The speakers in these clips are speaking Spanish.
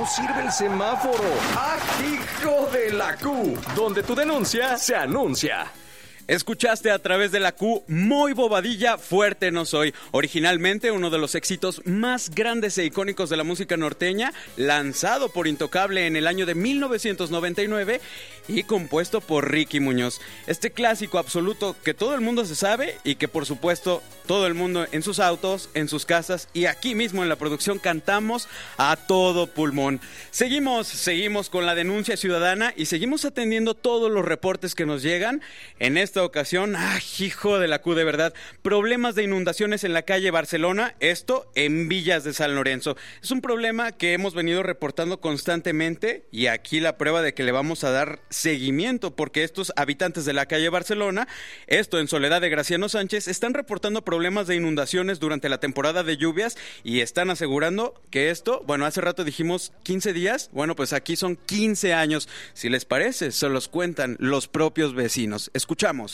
sirve el semáforo. ¡Ah, hijo de la Q! Donde tu denuncia se anuncia. Escuchaste a través de la Q, Muy Bobadilla, Fuerte No Soy. Originalmente uno de los éxitos más grandes e icónicos de la música norteña, lanzado por Intocable en el año de 1999 y compuesto por Ricky Muñoz. Este clásico absoluto que todo el mundo se sabe y que por supuesto todo el mundo en sus autos, en sus casas y aquí mismo en la producción cantamos a todo pulmón. Seguimos con la denuncia ciudadana y seguimos atendiendo todos los reportes que nos llegan. En esta ocasión, hijo de la Q, de verdad, problemas de inundaciones en la calle Barcelona, esto en Villas de San Lorenzo. Es un problema que hemos venido reportando constantemente y aquí la prueba de que le vamos a dar seguimiento, porque estos habitantes de la calle Barcelona, esto en Soledad de Graciano Sánchez, están reportando problemas de inundaciones durante la temporada de lluvias y están asegurando que esto, bueno, hace rato dijimos 15 días, bueno, pues aquí son 15 años. Si les parece, se los cuentan los propios vecinos. Escuchamos.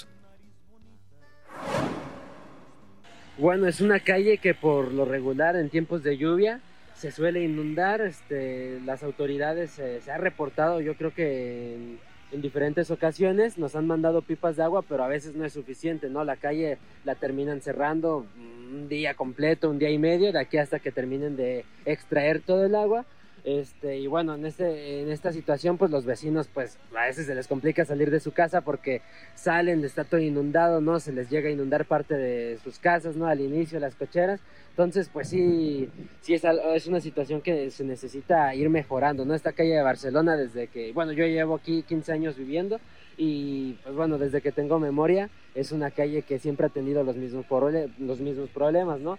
Bueno, es una calle que por lo regular en tiempos de lluvia se suele inundar. Las autoridades se ha reportado, yo creo que en diferentes ocasiones nos han mandado pipas de agua, pero a veces no es suficiente, ¿no? La calle la terminan cerrando un día completo, un día y medio, de aquí hasta que terminen de extraer todo el agua. Y bueno, en esta situación pues los vecinos pues a veces se les complica salir de su casa porque salen, está todo inundado, ¿no? Se les llega a inundar parte de sus casas, ¿no? Al inicio, las cocheras. Entonces pues sí es una situación que se necesita ir mejorando, ¿no? Esta calle de Barcelona, desde que, bueno, yo llevo aquí 15 años viviendo y pues bueno, desde que tengo memoria es una calle que siempre ha tenido los mismos problemas, ¿no?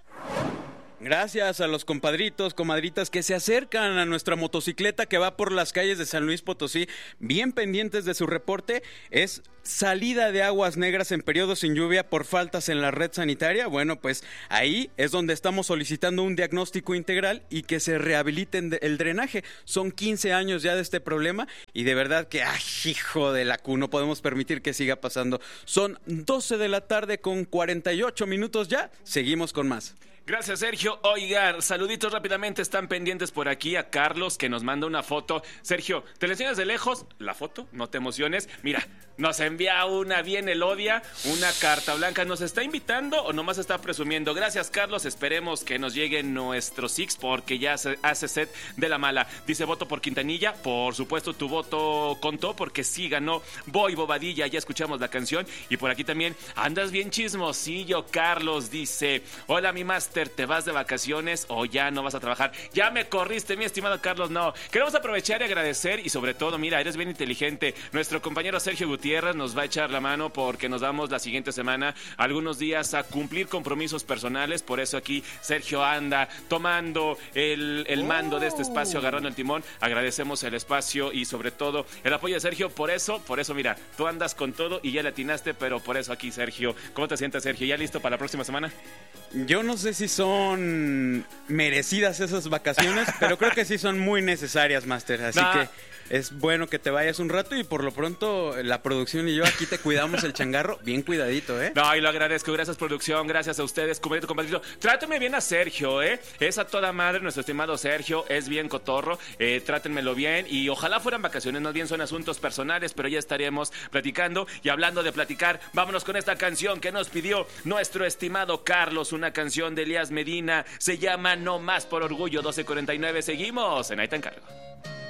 Gracias a los compadritos, comadritas que se acercan a nuestra motocicleta que va por las calles de San Luis Potosí, bien pendientes de su reporte. Es salida de aguas negras en periodos sin lluvia por faltas en la red sanitaria. Bueno, pues ahí es donde estamos solicitando un diagnóstico integral y que se rehabilite el drenaje. Son 15 años ya de este problema y de verdad que, hijo de la Q, no podemos permitir que siga pasando. Son 12 de la tarde con 48 minutos ya. Seguimos con más. Gracias, Sergio. Oigan, saluditos rápidamente, están pendientes por aquí a Carlos que nos manda una foto. Sergio, ¿te la enseñas de lejos? ¿La foto? No te emociones. Mira, nos envía una bien elodia, una carta blanca. ¿Nos está invitando o nomás está presumiendo? Gracias, Carlos. Esperemos que nos lleguen nuestros Six porque ya se hace set de la mala. Dice, voto por Quintanilla. Por supuesto, tu voto contó porque sí ganó Voy Bobadilla. Ya escuchamos la canción. Y por aquí también, andas bien chismosillo, Carlos. Dice, hola, mi máster, ¿te vas de vacaciones o ya no vas a trabajar? Ya me corriste, mi estimado Carlos. No, queremos aprovechar y agradecer y sobre todo, mira, eres bien inteligente. Nuestro compañero Sergio Gutiérrez nos va a echar la mano porque nos vamos la siguiente semana algunos días a cumplir compromisos personales. Por eso aquí Sergio anda tomando el mando de este espacio, agarrando el timón. Agradecemos el espacio y sobre todo el apoyo de Sergio. Por eso, mira, tú andas con todo y ya le atinaste, pero por eso aquí, Sergio. ¿Cómo te sientes, Sergio? ¿Ya listo para la próxima semana? Yo no sé si son merecidas esas vacaciones, pero creo que sí son muy necesarias, Master. Así que es bueno que te vayas un rato y por lo pronto la producción y yo aquí te cuidamos el changarro bien cuidadito, ¿eh? No, y lo agradezco. Gracias, producción. Gracias a ustedes, compadrito. Tráteme bien a Sergio, ¿eh? Es a toda madre nuestro estimado Sergio. Es bien cotorro. Trátenmelo bien y ojalá fueran vacaciones. Más bien son asuntos personales, pero ya estaremos platicando. Y hablando de platicar, vámonos con esta canción que nos pidió nuestro estimado Carlos. Una canción de Elías Medina. Se llama No Más por Orgullo. 12:49. Seguimos en Ahí te encargo.